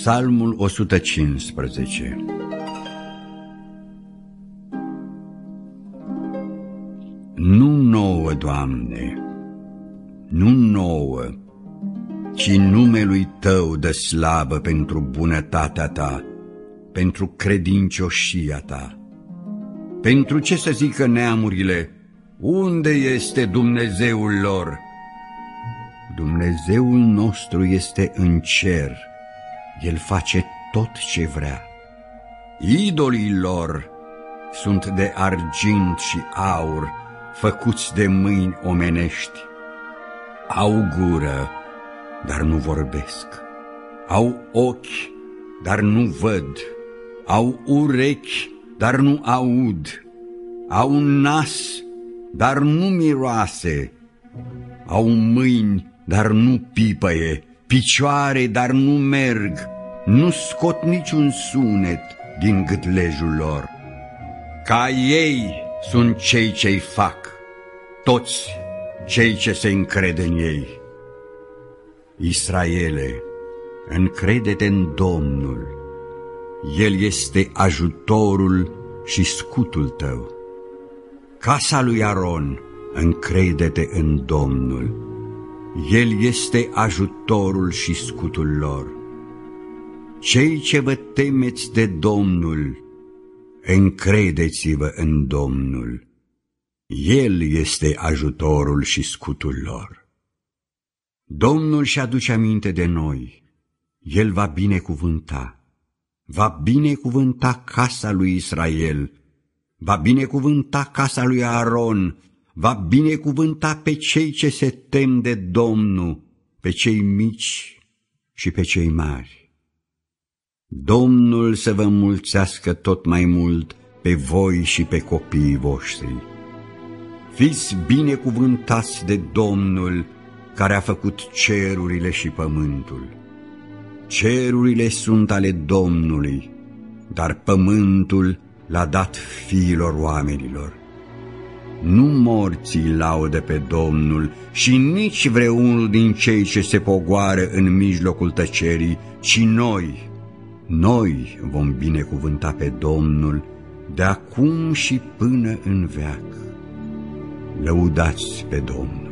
Psalmul 115. Nu nouă, Doamne, nu nouă, ci numelui Tău dă slavă pentru bunătatea Ta, pentru credincioșia Ta. Pentru ce să zică neamurile, unde este Dumnezeul lor? Dumnezeul nostru este în cer, El face tot ce vrea. Idolii lor sunt de argint și aur, făcuți de mâini omenești. Au gură, dar nu vorbesc, au ochi, dar nu văd, au urechi, dar nu aud, au nas, dar nu miroase, au mâini, dar nu pipăie, picioare, dar nu merg, nu scot niciun sunet din gâtlejul lor. Ca ei sunt cei ce-i fac, toți cei ce se încred în ei. Israele, încrede-te în Domnul, El este ajutorul și scutul tău. Casa lui Aron, încrede-te în Domnul, El este ajutorul și scutul lor. Cei ce vă temeți de Domnul, încredeți-vă în Domnul, El este ajutorul și scutul lor. Domnul și aduce aminte de noi, El va binecuvânta casa lui Israel, va binecuvânta casa lui Aron, va binecuvânta pe cei ce se tem de Domnul, pe cei mici și pe cei mari. Domnul să vă înmulțească tot mai mult pe voi și pe copiii voștri. Fiți binecuvântați de Domnul, care a făcut cerurile și pământul. Cerurile sunt ale Domnului, dar pământul l-a dat fiilor oamenilor. Nu morții laudă pe Domnul și nici vreunul din cei ce se pogoară în mijlocul tăcerii, ci noi vom binecuvânta pe Domnul de acum și până în veac. Lăudați pe Domnul!